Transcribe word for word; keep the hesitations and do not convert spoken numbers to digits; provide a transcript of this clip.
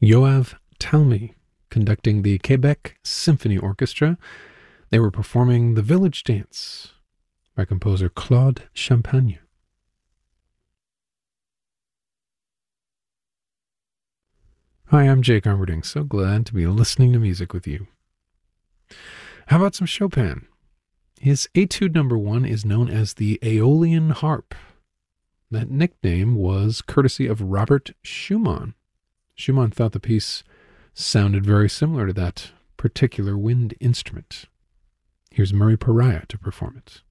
Yoav Talmy conducting the Quebec Symphony Orchestra. They were performing The Village Dance by composer Claude Champagne. Hi, I'm Jake Armerding. So glad to be listening to music with you. How about some Chopin? His Etude number one is known as the Aeolian Harp. That nickname was courtesy of Robert Schumann. Schumann thought the piece sounded very similar to that particular wind instrument. Here's Murray Pariah to perform it.